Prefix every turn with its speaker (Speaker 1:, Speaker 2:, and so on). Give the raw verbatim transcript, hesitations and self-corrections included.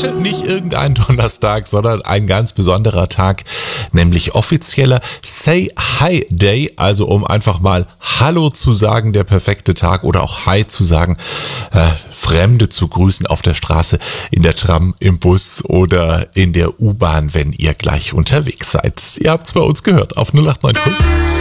Speaker 1: heute nicht irgendein Donnerstag, sondern ein ganz besonderer Tag, nämlich offizieller Say Hi Day, also um einfach mal Hallo zu sagen, der perfekte Tag, oder auch Hi zu sagen, äh, Fremde zu grüßen auf der Straße, in der Tram, im Bus oder in der U-Bahn, wenn ihr gleich unterwegs seid. Ihr habt's bei uns gehört auf null acht neun fünf.